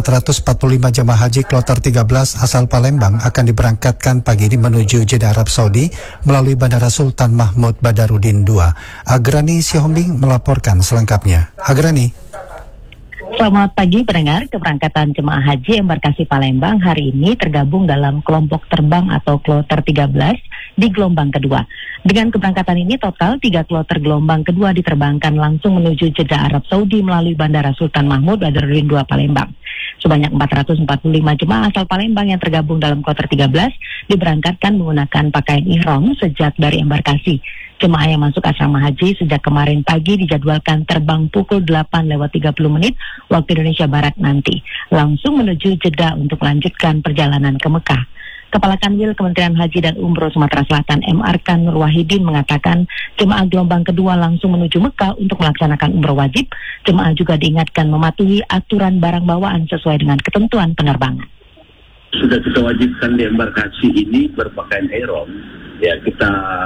145 jemaah haji kloter 13 asal Palembang akan diberangkatkan pagi ini menuju Jeddah Arab Saudi melalui Bandara Sultan Mahmud Badarudin II. Agrani Sihombing melaporkan selengkapnya. Agrani. Selamat pagi pendengar, keberangkatan jemaah haji embarkasi Palembang hari ini tergabung dalam kelompok terbang atau kloter 13 di gelombang kedua. Dengan keberangkatan ini total 3 kloter gelombang kedua diterbangkan langsung menuju Jeddah Arab Saudi melalui Bandara Sultan Mahmud Badarudin II Palembang. Sebanyak 445 jemaah asal Palembang yang tergabung dalam kloter 13 diberangkatkan menggunakan pakaian ihram sejak dari embarkasi. Jemaah yang masuk asrama haji sejak kemarin pagi dijadwalkan terbang pukul 8:30 waktu Indonesia Barat nanti, langsung menuju Jeddah untuk melanjutkan perjalanan ke Mekah. Kepala Kanwil Kementerian Haji dan Umroh Sumatera Selatan M. Arkan Nur Wahidin mengatakan jemaah gelombang kedua langsung menuju Mekah untuk melaksanakan umroh wajib. Jemaah juga diingatkan mematuhi aturan barang bawaan sesuai dengan ketentuan penerbangan. Sudah kita wajibkan di embarkasi ini berpakaian ihram. Ya, kita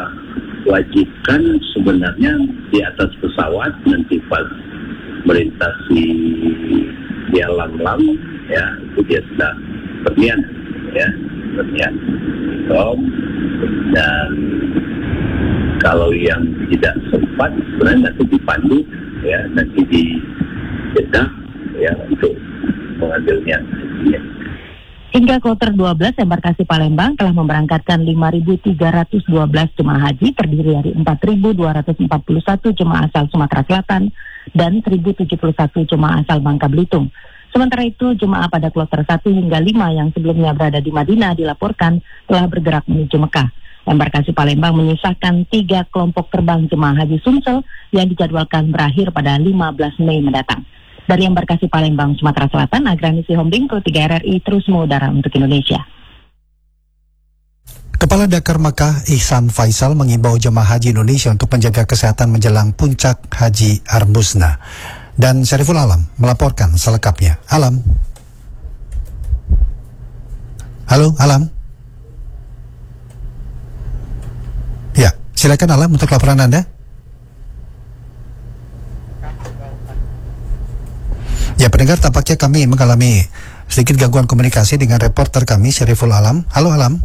wajibkan sebenarnya di atas pesawat nanti pas melintasi dia lang-lang, ya itu dia sudah berniat, ya berniat ihram. Dan kalau yang tidak sempat sebenarnya nanti dipandu, ya nanti di Jeddah, ya untuk mengambil niat. Hingga kloter 12 embarkasi Palembang telah memberangkatkan 5.312 jemaah haji terdiri dari 4.241 jemaah asal Sumatera Selatan dan 1.071 jemaah asal Bangka Belitung. Sementara itu jemaah pada kloter 1 hingga 5 yang sebelumnya berada di Madinah dilaporkan telah bergerak menuju Mekah. Embarkasi Palembang menyisakan 3 kelompok terbang jemaah haji Sumsel yang dijadwalkan berakhir pada 15 Mei mendatang. Dari embarkasi Palembang, Sumatera Selatan, Agrani Sihombing, Pro 3 RRI terus mengudara untuk Indonesia. Kepala Dakar Mekah Ihsan Faisal mengimbau jemaah haji Indonesia untuk menjaga kesehatan menjelang puncak haji Armusna. Dan Syariful Alam melaporkan selengkapnya. Alam. Halo, Alam. Ya, silakan Alam untuk laporan Anda. Ya pendengar, tampaknya kami mengalami sedikit gangguan komunikasi dengan reporter kami Syariful Alam. Halo Alam.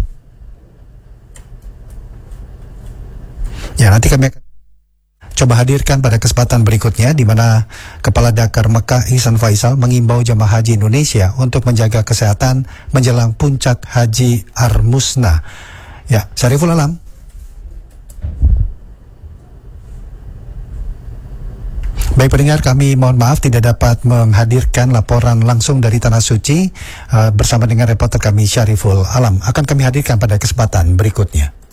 Ya nanti kami akan coba hadirkan pada kesempatan berikutnya di mana Kepala Dakar Mekah Ihsan Faisal mengimbau jemaah haji Indonesia untuk menjaga kesehatan menjelang puncak haji Armusna. Ya, Syariful Alam. Baik pendengar, kami mohon maaf tidak dapat menghadirkan laporan langsung dari Tanah Suci bersama dengan reporter kami Syariful Alam. Akan kami hadirkan pada kesempatan berikutnya.